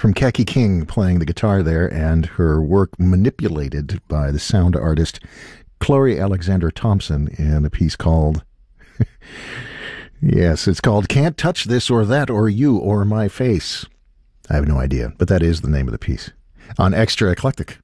from Kaki King playing the guitar there, and her work manipulated by the sound artist Chloe Alexander Thompson in a piece called, yes, it's called Can't Touch This or That or You or My Face. I have no idea, but that is the name of the piece on Extra Eclectic.